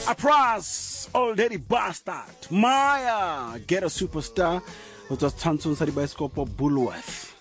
Apras, old daddy bastard. Maya, get a superstar. It was Tansun sa dibaeskopo Bullworth.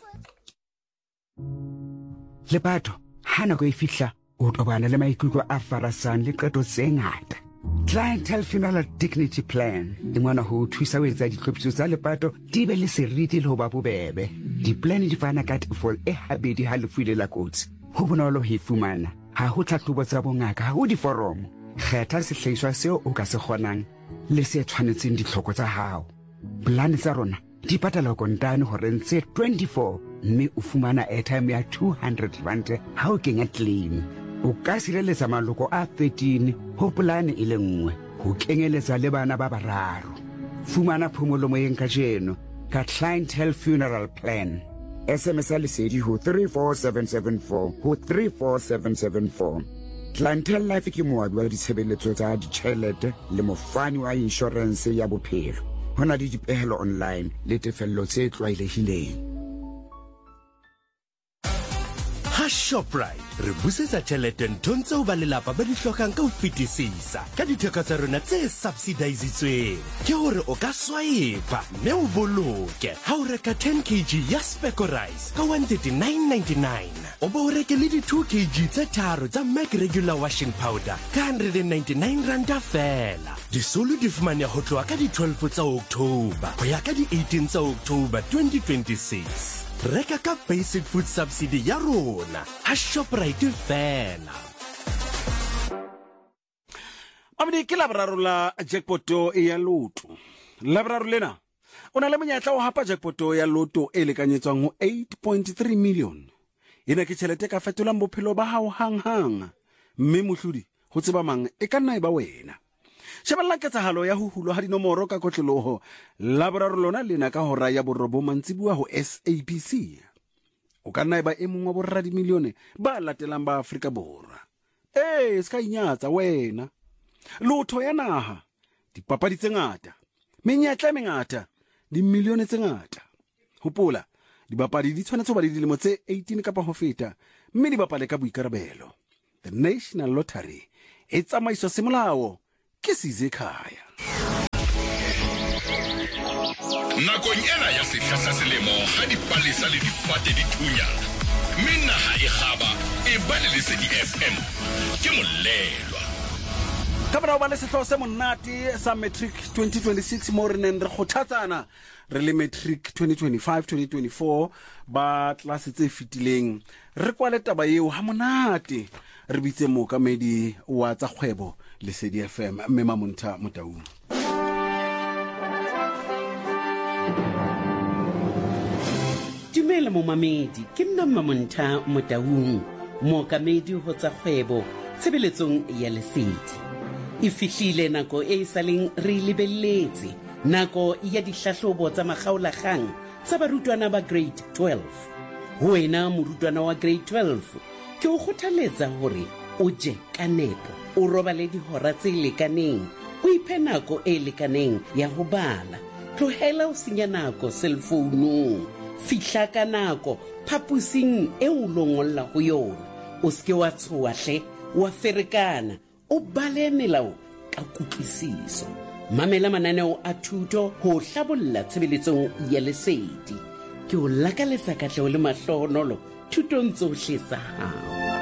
Lepato, hana go ifihla o tobana le maikutlo a farasan le qeto tse ngata. Clientele funeral dignity plan e ngwana ho thusa ho etsa ditlhophiso tsa lepato di be le seriti le ho ba bobebe. Di-plan di fana ka tefo e habedi ha lefuile la kotsi. Ho bonolo ho ifumana. Ha ho tlhahlobo tsa bongaka, ha ho diforomo. Kgetha sehlahiswa seo o ka se kgonang le se tshwanetseng ditlhoko tsa hao. Plan tsa rona di patala kontane hore ntse 24 mme o fumana airtime ya 200 rand ha o kenya claim. O ka sireletsa maloko a 13 ho polane e le nngwe ho kenyeletsa le bana ba bararo. Fumana phomolo moyeng ka jeno ka Clientele Funeral Plan. SMS lesedi ho 34774 ho 34774. Clientele Life ke moabi wa ditshebeletso tsa ditjhelete le mofani wa insurance ya bophelo. Hona di dipehelo online le tefello tse tlwaelehileng. Shoprite re busetsa tšhelete nthong tseo ba lelapa ba di hlokang ka ho fetisisa ka ditheko tsa rona tse subsidizitsweng ke hore o ka swipe mme o boloke ha o reka 10 kg ya Speco rice ka 139.99 o bo o reke le di 2 kg tse tharo tsa Mac regular washing powder ka 199 rand fela. Disolo di fumane ho tloha ka di 12 tsa October ho ya ka di 18 tsa October 2026. Reka ka basic food subsidy ya rona ha Shoprite fela. Amdi ke labraro la jackpoto ya loto. Labraro lena o na le monyetla o hapa jackpoto ya loto e lekanyetswang ho 8.3 million. Ena ke tšhelete ka fetolang bophelo ba hao hang mme mohlodi ho tseba mang e ka nna e ba wena. Shebella ketsahalo ya ho hulwa ha dinomoro ka kotloloho labraro lona lena ka hora ya borobo mantsibua ho SABC. O ka nna e ba e mong wa borra di milione ba latelang ba Afrika Borwa. Ska inyatsa wena. Lotho ya naha, dipapadi tse ngata, menyetla e mengata, di milione tse ngata. Hopola, dibapadi di tshwanetse ho ba le dilemo tse 18 kapa ho feta, mme di bapale ka boikarabelo. The National Lottery e tsamaiswa semolao ke Sizekhaya. Nakong ena ya sehla sa selemo ha dipalesa le difate di thunya, mme naha e kgaba e ba le Lesedi FM ke molelwa. Ka bana o ba le sehloho se monate sa Matric 2026 mo re neng re kgothatsana re le Matric 2025-2024 ba tlase tse fitileng. Re kwale taba eo ha monate re bitse mookamedi wa tsa kgwebo Lesedi FM mme Mamonta Motaung. Dumela momamedi, ke nna Mamonta Motaung, mookamedi ho tsa kgwebo tshebeletsong ya Lesedi. E fihlile nako e saleng re lebelletse, nako ya dihlahlobo tsa makgaolakgang tsa barutwana ba grade 12. Ho wena morutwana wa grade 12, ke o kgothaletsa hore o je ka nepo, o robale dihora tse lekaneng, o iphe nako e lekaneng ya ho bala, tlohela o senya nako cellphone-ung, fihla ka nako phapusing e o longolla ho yona, o ske wa tshoha hle, wa ferekana, o bale melao ka kutlwisiso. Mamela mananeo a thuto ho hlabolla tshebeletsong ya Lesedi. Ke o lakaletsa katlego le mahlohonolo thutong tsohle tsa hao.